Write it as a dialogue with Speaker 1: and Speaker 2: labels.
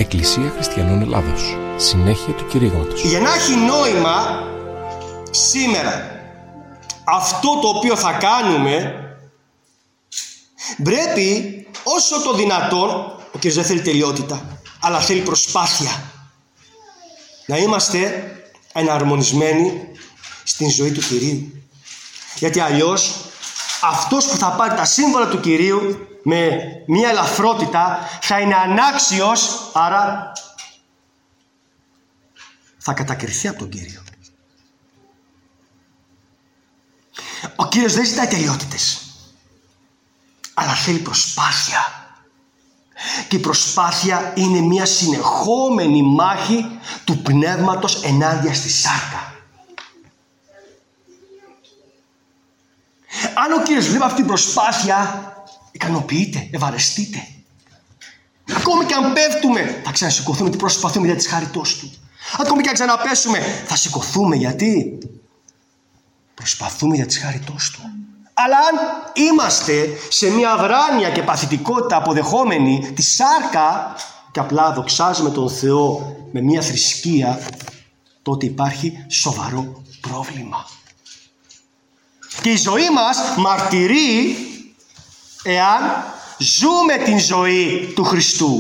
Speaker 1: Εκκλησία Χριστιανών Ελλάδος. Συνέχεια του κηρύγματος.
Speaker 2: Για να έχει νόημα σήμερα αυτό το οποίο θα κάνουμε, πρέπει όσο το δυνατόν, ο Κύριος δεν θέλει τελειότητα, αλλά θέλει προσπάθεια, να είμαστε εναρμονισμένοι στην ζωή του Κυρίου. Γιατί αλλιώς αυτός που θα πάρει τα σύμβολα του Κυρίου με μια ελαφρότητα θα είναι ανάξιος, άρα θα κατακριθεί από τον Κύριο. Ο Κύριος δεν ζητάει τελειότητες, αλλά θέλει προσπάθεια. Και η προσπάθεια είναι μια συνεχόμενη μάχη του πνεύματος ενάντια στη σάρκα. Αν ο Κύριος βλέπει αυτή την προσπάθεια, ικανοποιείται, ευαρεστείται. Ακόμη και αν πέφτουμε, θα ξανασηκωθούμε, τι προσπαθούμε για της χάριτός Του. Ακόμη και αν ξαναπέσουμε, θα σηκωθούμε, γιατί προσπαθούμε για της χάριτός Του. Αλλά αν είμαστε σε μια αδράνεια και παθητικότητα αποδεχόμενη τη σάρκα και απλά δοξάζουμε τον Θεό με μια θρησκεία, τότε υπάρχει σοβαρό πρόβλημα. Και η ζωή μας μαρτυρεί εάν ζούμε την ζωή του Χριστού.